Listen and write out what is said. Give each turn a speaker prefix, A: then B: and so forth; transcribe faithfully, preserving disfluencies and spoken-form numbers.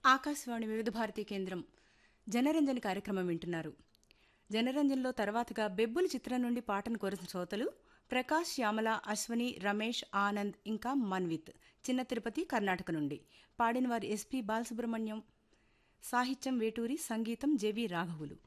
A: ఆకాశవాణి వివిధ భారతీ కేంద్రం జనరంజన్ కార్యక్రమం వింటున్నారు. జనరంజన్లో తర్వాతగా బెబ్బులి చిత్రం నుండి పాటను కోరిన శ్రోతలు ప్రకాష్, శ్యామల, అశ్వని, రమేష్, ఆనంద్ ఇంకా మన్విత్ చిన్న తిరుపతి, కర్ణాటక నుండి. పాడినవారు ఎస్పి బాలసుబ్రహ్మణ్యం, సాహిత్యం వేటూరి, సంగీతం జెవి రాఘవులు.